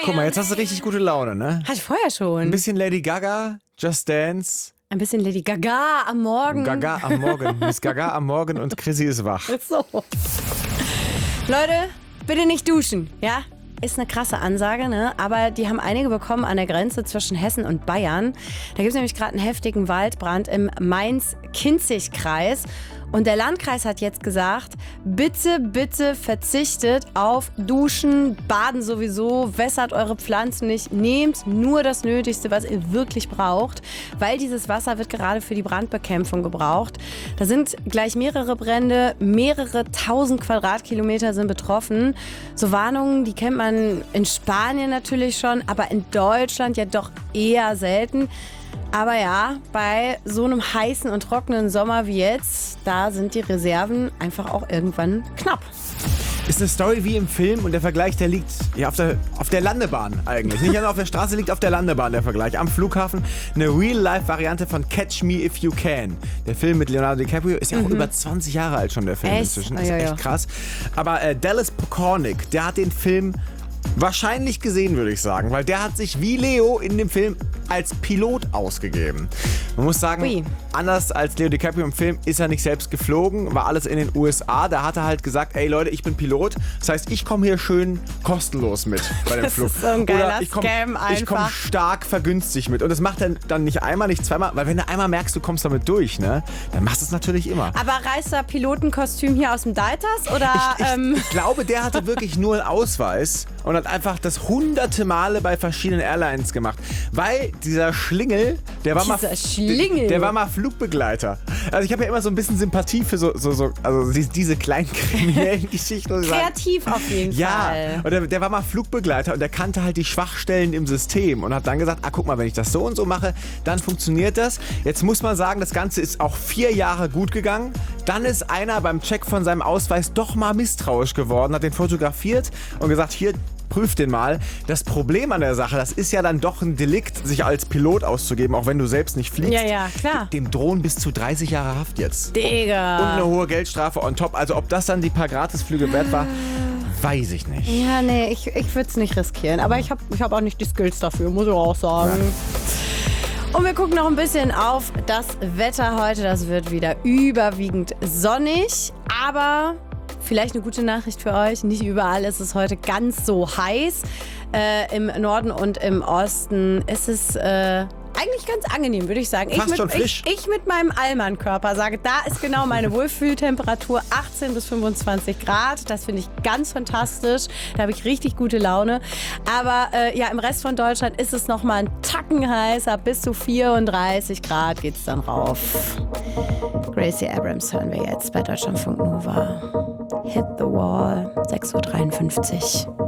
Guck mal, jetzt hast du richtig gute Laune, ne? Hatte ich vorher schon. Ein bisschen Lady Gaga, Just Dance. Ein bisschen Lady Gaga am Morgen. Gaga am Morgen. Miss Gaga am Morgen und Chrissy ist wach. So. Leute, bitte nicht duschen, ja? Ist eine krasse Ansage, ne? Aber die haben einige bekommen an der Grenze zwischen Hessen und Bayern. Da gibt es nämlich gerade einen heftigen Waldbrand im Mainz-Kinzig-Kreis. Und der Landkreis hat jetzt gesagt, bitte, bitte verzichtet auf Duschen, Baden sowieso, wässert eure Pflanzen nicht, nehmt nur das Nötigste, was ihr wirklich braucht, weil dieses Wasser wird gerade für die Brandbekämpfung gebraucht. Da sind gleich mehrere Brände, mehrere tausend Quadratkilometer sind betroffen. So Warnungen, die kennt man in Spanien natürlich schon, aber in Deutschland ja doch eher selten. Aber ja, bei so einem heißen und trockenen Sommer wie jetzt, da sind die Reserven einfach auch irgendwann knapp. Ist eine Story wie im Film und der Vergleich, der liegt ja auf der Landebahn eigentlich. Nicht nur auf der Straße, liegt auf der Landebahn der Vergleich. Am Flughafen eine Real-Life-Variante von Catch Me If You Can. Der Film mit Leonardo DiCaprio ist ja auch über 20 Jahre alt schon, der Film inzwischen. Ist echt krass. Aber Dallas Pokornik, der hat den Film wahrscheinlich gesehen, würde ich sagen, weil der hat sich wie Leo in dem Film als Pilot ausgegeben. Man muss sagen, anders als Leo DiCaprio im Film ist er nicht selbst geflogen, war alles in den USA. Da hat er halt gesagt, ey Leute, ich bin Pilot. Das heißt, ich komme hier schön kostenlos mit bei dem Flug. Das ist so ein geiler Oder Scam einfach. Ich komme stark vergünstigt mit. Und das macht er dann nicht einmal, nicht zweimal, weil wenn du einmal merkst, du kommst damit durch, ne, dann machst du es natürlich immer. Aber reißt er Pilotenkostüm hier aus dem Deiters? Oder, ich glaube, der hatte wirklich nur einen Ausweis und hat einfach das hunderte Male bei verschiedenen Airlines gemacht. Weil dieser Schlingel, der war mal Flugbegleiter. Also ich habe ja immer so ein bisschen Sympathie für diese kleinen kriminellen Geschichten. Kreativ auf jeden Fall. Ja, und der war mal Flugbegleiter und der kannte halt die Schwachstellen im System und hat dann gesagt, guck mal, wenn ich das so und so mache, dann funktioniert das. Jetzt muss man sagen, das Ganze ist auch 4 Jahre gut gegangen. Dann ist einer beim Check von seinem Ausweis doch mal misstrauisch geworden, hat den fotografiert und gesagt, hier, prüf den mal. Das Problem an der Sache, das ist ja dann doch ein Delikt, sich als Pilot auszugeben, auch wenn du selbst nicht fliegst. Ja, klar. Dem drohen bis zu 30 Jahre Haft jetzt. Digga. Und eine hohe Geldstrafe on top. Also ob das dann die paar Gratisflüge wert war, weiß ich nicht. Ja, nee, ich würde es nicht riskieren. Aber ich hab auch nicht die Skills dafür, muss ich auch sagen. Ja. Und wir gucken noch ein bisschen auf das Wetter heute. Das wird wieder überwiegend sonnig, aber vielleicht eine gute Nachricht für euch. Nicht überall ist es heute ganz so heiß. Im Norden und im Osten ist es eigentlich ganz angenehm, würde ich sagen. Fast schon frisch. Ich mit meinem Allmann-Körper sage, da ist genau meine Wohlfühltemperatur, 18 bis 25 Grad. Das finde ich ganz fantastisch. Da habe ich richtig gute Laune. Aber im Rest von Deutschland ist es noch mal ein Tacken heißer. Bis zu 34 Grad geht es dann rauf. Gracie Abrams hören wir jetzt bei Deutschlandfunk Nova. Hit the Wall, 6:53 Uhr.